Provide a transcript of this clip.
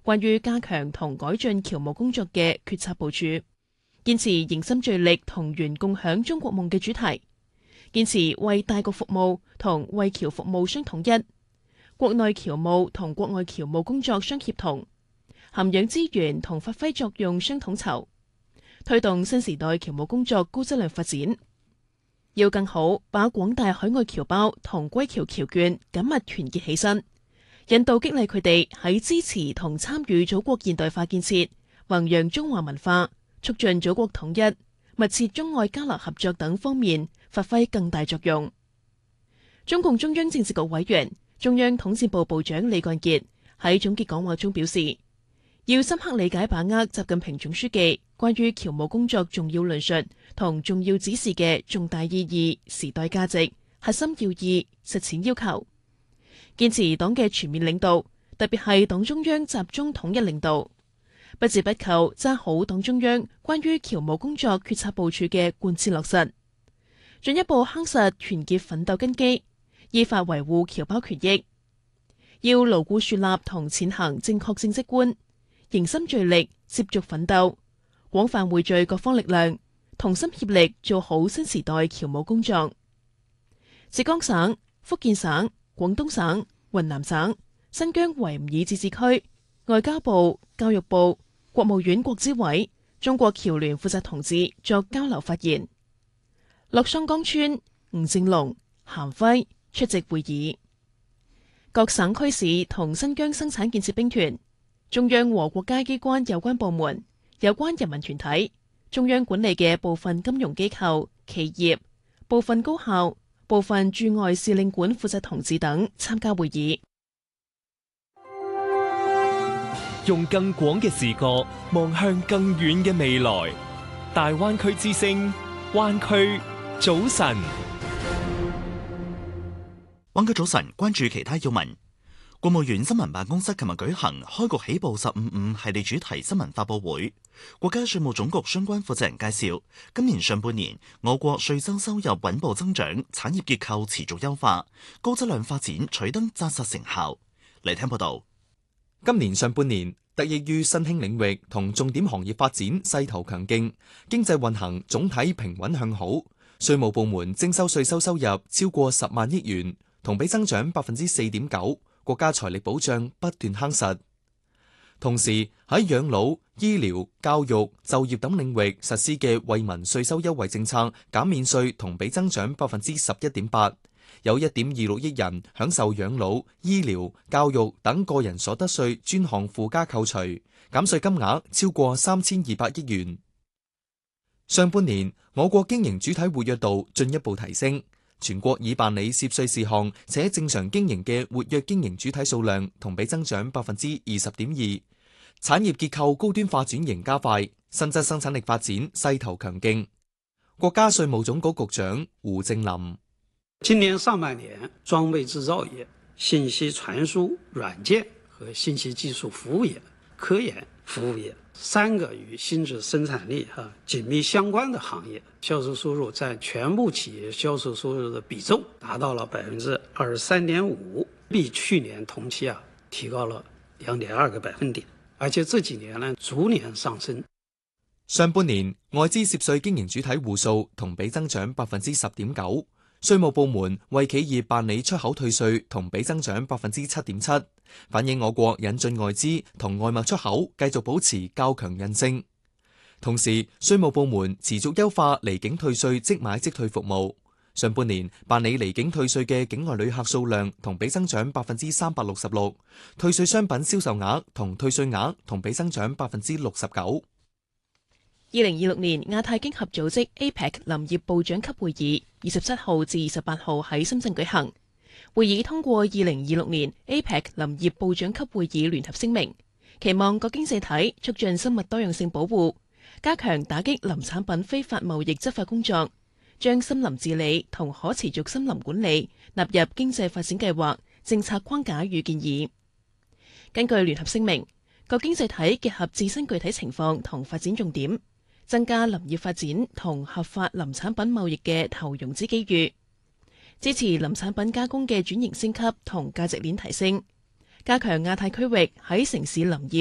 關於加強同改進僑務工作嘅決策部署，堅持凝心聚力同源共享中國夢嘅主題，堅持為大局服務同為僑服務相統一，國內僑務同國外僑務工作相協同，涵養資源同發揮作用相統籌，推動新時代僑務工作高質量發展。要更好把廣大海外僑胞同歸僑僑眷緊密團結起身，引導激勵佢哋喺支持同參與祖國現代化建設、弘揚中華文化、促進祖國統一、密切中外交流合作等方面發揮更大作用。中共中央政治局委員、中央統戰部部長李幹傑喺總結講話中表示，要深刻理解把握習近平總書記關於僑務工作重要論述同重要指示嘅重大意義、時代價值、核心要義、實踐要求，堅持黨嘅全面領導，特別係黨中央集中統一領導，不折不扣揸好黨中央關於僑務工作決策部署嘅貫徹落實，進一步夯實團結奮鬥根基，依法維護僑胞權益。要牢固樹立同踐行正確政績觀，凝心聚力，接續奮鬥，廣泛匯聚各方力量，同心協力做好新時代僑務工作。浙江省、福建省、廣東省、雲南省、新疆維吾爾自治區、外交部、教育部、國務院國資委、中國僑聯負責同志作交流發言。樂桑江村、吳正龍、韓輝出席會議。各省區市同新疆生產建設兵團、中央和國家機關有關部門、有關人民團體、中央管理嘅部分金融機構、企業、部分高校、部分駐外使領館負責同志等參加會議。 用更廣嘅視角望向更遠嘅未來，大灣區之聲，灣區早晨。 灣區早晨，關注其他要聞。國務院新聞辦公室琴日舉行開局起步15.5系列主題新聞發佈會，國家稅務總局相關負責人介紹，今年上半年我國稅收收入穩步增長，產業結構持續優化，高質量發展取得紮實成效。嚟聽報道。 今年上半年得益於新興領域同重點行業發展勢頭強勁，經濟運行總體平穩向好，稅務部門徵收稅收收入超過10萬億元，同比增長4.9%，國家財力保障不斷夯實。同時喺養老、醫療、教育、就業等領域實施嘅惠民稅收優惠政策減免稅同比增長11.8%，有1.26億人享受養老、醫療、教育等個人所得稅專項附加扣除，減稅金額超過3200億元。上半年我國經營主體活躍度進一步提升，全國已辦理涉稅事項且正常經營嘅活躍經營主體數量同比增長20.2%，產業結構高端化轉型加快，新質生產力發展勢頭強勁。國家稅務總局局長胡正林： 今年上半年，裝備製造業、信息傳輸軟件和信息技術服務業、科研服務業3個與新質生產力緊密相關的行業，銷售收入佔全部企業銷售收入的比重達到了23.5%，比去年同期提高了2.2個百分點，而且這幾年呢逐年上升。 上半年外資涉稅經營主體戶數同比增長10.9%，稅務部門為企業辦理出口退稅同比增長7.7%，反映我國引進外資同外貿出口繼續保持較強韌性。同時，稅務部門持續優化離境退稅即買即退服務。上半年辦理離境退稅嘅境外旅客數量同比增長366%，退稅商品銷售額同退稅額同比增長69%。 2026年亞太經合組織 APEC 林業部長級會議27號至28號喺深圳舉行。會議通過2026年 APEC 林業部長級會議聯合聲明，期望各經濟體促進生物多樣性保護，加強打擊林產品非法貿易執法工作，將森林治理同可持續森林管理納入經濟發展計劃政策框架與建議。根據聯合聲明，各經濟體結合自身具體情況同發展重點，增加林業發展同合法林產品貿易嘅投融資機遇，支持林產品加工嘅轉型升級同價值鏈提升，加強亞太區域喺城市林業